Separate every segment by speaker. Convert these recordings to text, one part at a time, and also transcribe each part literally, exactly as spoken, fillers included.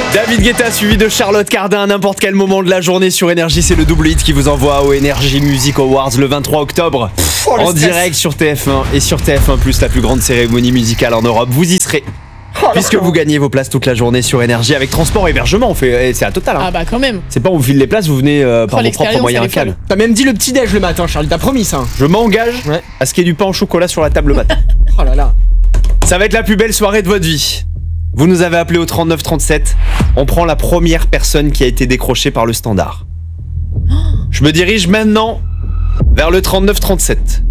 Speaker 1: David Guetta suivi de Charlotte Cardin à n'importe quel moment de la journée sur Énergie. C'est le double hit qui vous envoie au Energy Music Awards le vingt-trois octobre. Pff, oh, en stress. Direct sur T F un et sur T F un plus, la plus grande cérémonie musicale en Europe. Vous y serez. Oh, puisque vous gagnez vos places toute la journée sur Énergie avec transport et hébergement. On fait, c'est à Total. Hein.
Speaker 2: Ah bah quand même.
Speaker 1: C'est pas on vous file les places, vous venez euh, par oh, vos propres moyens à Cannes.
Speaker 3: T'as même dit le petit déj le matin, Charlie. T'as promis ça.
Speaker 1: Je m'engage ouais. à ce qu'il y ait du pain au chocolat sur la table le matin.
Speaker 3: Oh là là.
Speaker 1: Ça va être la plus belle soirée de votre vie. Vous nous avez appelé au trente-neuf trente-sept. On prend la première personne qui a été décrochée par le standard. Je me dirige maintenant vers le trente-neuf trente-sept.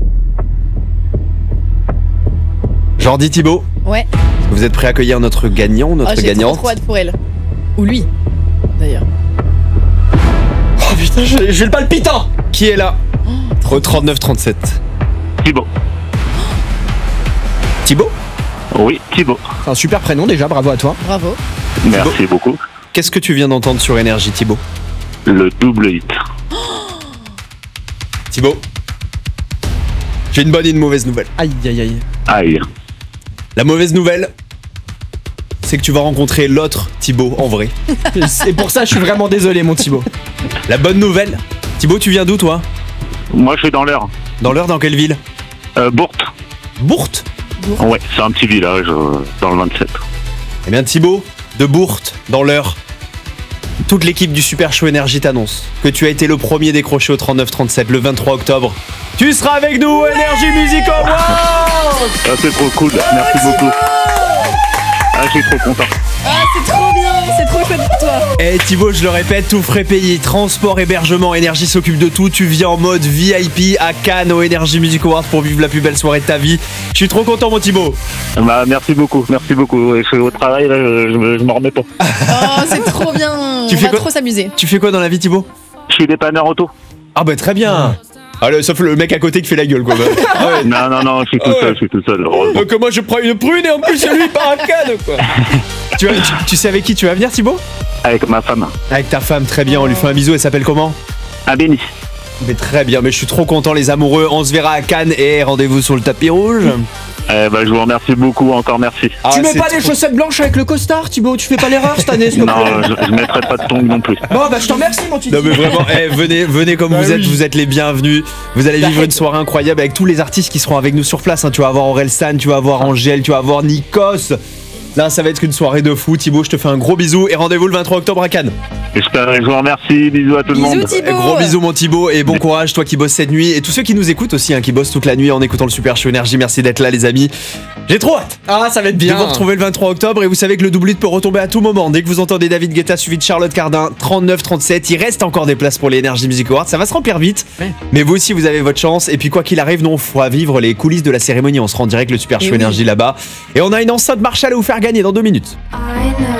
Speaker 1: Jordi Thibaut.
Speaker 2: Ouais.
Speaker 1: Vous êtes prêts à accueillir notre gagnant, notre
Speaker 2: oh, j'ai
Speaker 1: gagnante?
Speaker 2: J'ai trop hâte pour elle. Ou lui, d'ailleurs.
Speaker 3: Oh putain, j'ai, j'ai le palpitant.
Speaker 1: Qui est là oh, au trente-neuf trente-sept?
Speaker 4: Thibaut.
Speaker 1: Thibaut?
Speaker 4: Oui, Thibaut.
Speaker 3: C'est un super prénom déjà, bravo à toi.
Speaker 2: Bravo.
Speaker 4: Merci
Speaker 1: Thibaut.
Speaker 4: beaucoup.
Speaker 1: Qu'est-ce que tu viens d'entendre sur Énergie, Thibaut?
Speaker 4: Le double hit.
Speaker 2: Oh
Speaker 1: Thibaut, j'ai une bonne et une mauvaise nouvelle.
Speaker 3: Aïe, aïe, aïe.
Speaker 4: Aïe.
Speaker 1: La mauvaise nouvelle, c'est que tu vas rencontrer l'autre Thibaut en vrai.
Speaker 3: Et pour ça, je suis vraiment désolé, mon Thibaut.
Speaker 1: La bonne nouvelle, Thibaut, tu viens d'où, toi?
Speaker 4: Moi, je suis dans l'Eure.
Speaker 1: Dans l'Eure, dans quelle ville?
Speaker 4: euh, Bourte.
Speaker 1: Bourte?
Speaker 4: Ouais, c'est un petit village euh, dans le vingt-sept.
Speaker 1: Eh bien, Thibaut, de Bourte, dans l'Eure, toute l'équipe du Super Show Énergie t'annonce que tu as été le premier décroché au trente-neuf trente-sept le vingt-trois octobre. Tu seras avec nous au Energy Music Awards.
Speaker 4: Ah, c'est trop cool, merci beaucoup. Ah, je suis trop content.
Speaker 2: Ah, c'est trop bien, c'est trop chouette pour toi.
Speaker 1: Eh Thibaut, je le répète, tout frais payé, transport, hébergement, Énergie s'occupe de tout. Tu viens en mode V I P à Cannes au Energy Music Awards pour vivre la plus belle soirée de ta vie. Je suis trop content, mon Thibaut.
Speaker 4: Bah, merci beaucoup, merci beaucoup. Je suis au travail, là, je, je, je m'en remets pas.
Speaker 2: Oh, c'est trop bien.
Speaker 1: Tu
Speaker 2: On
Speaker 1: fais
Speaker 2: va
Speaker 1: quoi
Speaker 2: trop s'amuser.
Speaker 1: Tu fais quoi dans la vie, Thibaut?
Speaker 4: Je suis dépanneur auto.
Speaker 1: Ah bah très bien. Allez, sauf le mec à côté qui fait la gueule, quoi.
Speaker 4: Ah ouais. Non, non, non, je suis tout ah ouais. seul, je suis tout seul.
Speaker 1: Donc moi, je prends une prune et en plus, lui, il part à Cannes, quoi. tu, tu, tu sais avec qui tu vas venir, Thibaut?
Speaker 4: Avec ma femme.
Speaker 1: Avec ta femme, très bien. On lui fait un bisou. Elle s'appelle comment?
Speaker 4: Abéni.
Speaker 1: Mais très bien, mais je suis trop content, les amoureux. On se verra à Cannes et rendez-vous sur le tapis rouge.
Speaker 4: Eh bah, je vous remercie beaucoup, encore merci.
Speaker 3: Ah, tu mets pas
Speaker 1: trop...
Speaker 3: les chaussettes blanches avec le costard, Thibaut? Tu fais pas l'erreur cette année,
Speaker 4: Non, je, je mettrai pas de tongs non plus.
Speaker 3: Bon, bah, je t'en remercie, mon Titi.
Speaker 1: Non, mais vraiment, eh, venez, venez comme bah vous oui. êtes, vous êtes les bienvenus. Vous allez vivre une soirée incroyable avec tous les artistes qui seront avec nous sur place. Hein. Tu vas avoir Orelsan, tu vas avoir Angèle, tu vas avoir Nikos. Là, ça va être une soirée de fou. Thibaut, je te fais un gros bisou et rendez-vous le vingt-trois octobre à Cannes.
Speaker 4: J'espère, je vous remercie. Bisous à tout
Speaker 2: bisous,
Speaker 4: le monde.
Speaker 2: Thibaut.
Speaker 1: Gros bisous, mon Thibaut, et bon courage, toi qui bosses cette nuit. Et tous ceux qui nous écoutent aussi, hein, qui bossent toute la nuit en écoutant le Super Show Énergie. Merci d'être là, les amis. J'ai trop hâte.
Speaker 3: Ah, ça va être bien.
Speaker 1: De vous retrouver le vingt-trois octobre. Et vous savez que le double hit peut retomber à tout moment. Dès que vous entendez David Guetta suivi de Charlotte Cardin, trente-neuf trente-sept. Il reste encore des places pour les Energy Music Awards. Ça va se remplir vite. Ouais. Mais vous aussi, vous avez votre chance. Et puis, quoi qu'il arrive, nous, on fera vivre les coulisses de la cérémonie. On sera en direct le Super Show Énergie oui. là-bas. Et on a une enceinte Marshall à vous faire gagner dans deux minutes. I know.